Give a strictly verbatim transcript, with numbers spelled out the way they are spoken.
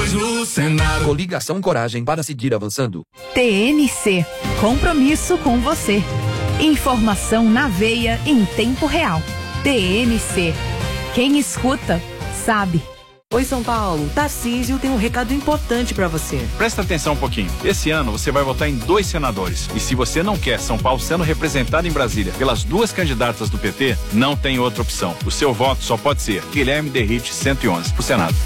voz do Senado. Coligação Coragem para seguir avançando. T N C. Compromisso com você. Informação na veia em tempo real. T N C. Quem escuta, sabe. Oi, São Paulo. Tarcísio tem um recado importante pra você. Presta atenção um pouquinho. Esse ano você vai votar em dois senadores. E se você não quer São Paulo sendo representado em Brasília pelas duas candidatas do P T, não tem outra opção. O seu voto só pode ser Guilherme Derrite cento e onze pro Senado.